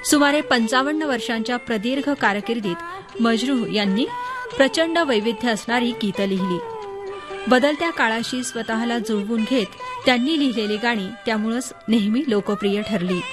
सुमारे 55 वर्षांच्या प्रदीर्घ कारकिर्दीत मजरूह यांनी प्रचंड वैविध्य असणारी गीतं लिहिली. बदलत्या काळाशी स्वतःला जुळवून घेत त्यांनी लिहिलेली गाणी त्यामुळेच नेहमी लोकप्रिय ठरली.